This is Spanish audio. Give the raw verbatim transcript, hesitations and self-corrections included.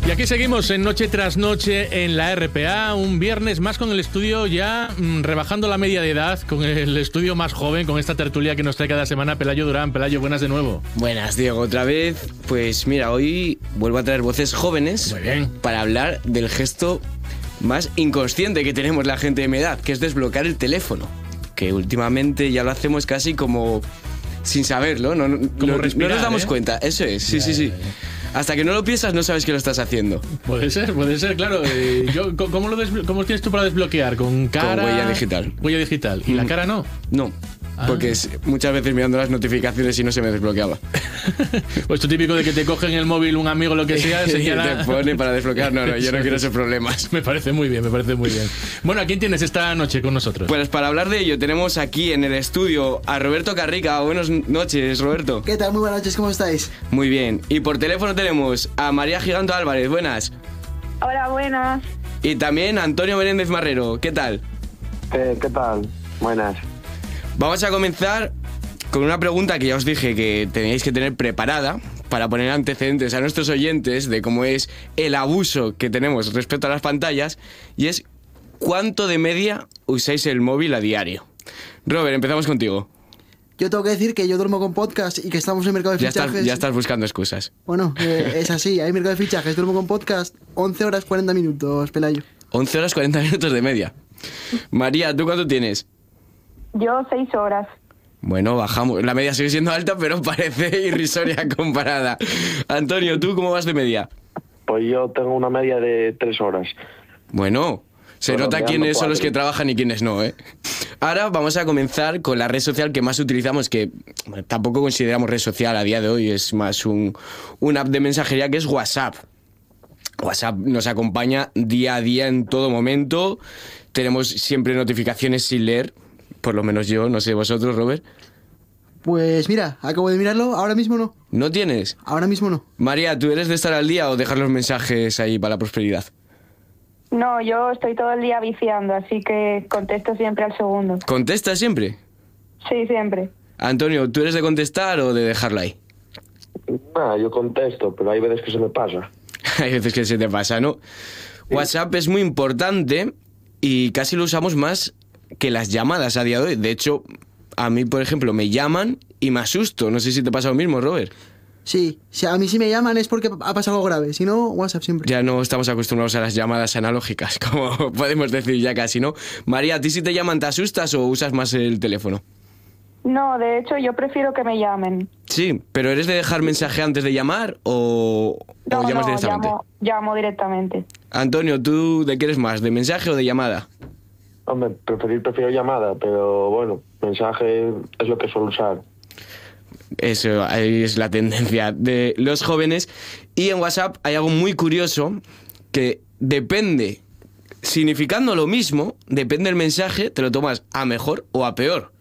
Y aquí seguimos en Noche tras Noche en la R P A, un viernes más con el estudio ya mmm, rebajando la media de edad, con el estudio más joven, con esta tertulia que nos trae cada semana Pelayo Durán. Pelayo, buenas de nuevo. Buenas, Diego, otra vez. Pues mira, hoy vuelvo a traer voces jóvenes. Muy bien. Para hablar del gesto más inconsciente que tenemos la gente de mi edad, que es desbloquear el teléfono. Que últimamente ya lo hacemos casi como sin saberlo, no, no, como no, respirar, no nos damos ¿eh? cuenta, eso es, sí, ya, sí, sí. Ya, ya. Hasta que no lo piensas no sabes que lo estás haciendo. Puede ser, puede ser, claro. Eh, yo, ¿cómo, lo desblo- ¿Cómo tienes tú para desbloquear? ¿Con cara? Con huella digital. Huella digital. ¿Y la cara no? No, Ah. porque es, muchas veces mirando las notificaciones y no se me desbloqueaba. Pues esto típico de que te cogen el móvil un amigo o lo que sea, Y señala... te pone para desbloquear. No, no, yo no quiero esos problemas. Me parece muy bien, me parece muy bien. Bueno, ¿a quién tienes esta noche con nosotros? Pues para hablar de ello tenemos aquí en el estudio a Roberto Carrica. Buenas noches, Roberto. ¿Qué tal? Muy buenas noches, ¿cómo estáis? Muy bien. Y por teléfono tenemos a María Giganto Álvarez. Buenas. Hola, buenas. Y también a Antonio Menéndez Marrero. ¿Qué tal? ¿Qué, qué tal? Buenas. Vamos a comenzar con una pregunta que ya os dije que teníais que tener preparada para poner antecedentes a nuestros oyentes de cómo es el abuso que tenemos respecto a las pantallas, y es ¿cuánto de media usáis el móvil a diario? Robert, empezamos contigo. Yo tengo que decir que yo duermo con podcast y que estamos en el mercado de Ya fichajes. estás, ya estás buscando excusas. Bueno, eh, es así, hay mercado de fichajes, duermo con podcast once horas cuarenta minutos, Pelayo. once horas cuarenta minutos de media. María, ¿tú cuánto tienes? Yo seis horas. Bueno, bajamos. La media sigue siendo alta, pero parece irrisoria comparada. Antonio, ¿tú cómo vas de media? Pues yo tengo una media de tres horas. Bueno, se Pero nota me quiénes ando son los cuatro. que trabajan y quiénes no, ¿eh? Ahora vamos a comenzar con la red social que más utilizamos, que bueno, tampoco consideramos red social a día de hoy, es más un, una app de mensajería, que es WhatsApp. WhatsApp nos acompaña día a día en todo momento. Tenemos siempre notificaciones sin leer, por lo menos yo, no sé vosotros, Robert. Pues mira, acabo de mirarlo, ahora mismo no. ¿No tienes? Ahora mismo no. María, ¿tú eres de estar al día o dejar los mensajes ahí para la prosperidad? No, yo estoy todo el día viciando, así que contesto siempre al segundo. ¿Contestas siempre? Sí, siempre. Antonio, ¿tú eres de contestar o de dejarlo ahí? Nada, yo contesto, pero hay veces que se me pasa. Hay veces que se te pasa, ¿no? WhatsApp es muy importante y casi lo usamos más que las llamadas a día de hoy. De hecho, a mí, por ejemplo, me llaman y me asusto. No sé si te pasa lo mismo, Robert. Sí, si a mí si me llaman es porque ha pasado algo grave, si no, WhatsApp siempre. Ya no estamos acostumbrados a las llamadas analógicas, como podemos decir ya casi, ¿no? María, ¿a ti si te llaman te asustas o usas más el teléfono? No, de hecho, yo prefiero que me llamen. Sí, pero ¿eres de dejar mensaje antes de llamar o, No, o llamas no, directamente? llamo, llamo directamente. Antonio, ¿tú de qué eres más? ¿De mensaje o de llamada? Hombre, preferir prefiero llamada, pero bueno, mensaje es lo que suelo usar. Eso, ahí es la tendencia de los jóvenes. Y en WhatsApp hay algo muy curioso que depende, significando lo mismo, depende del mensaje, te lo tomas a mejor o a peor.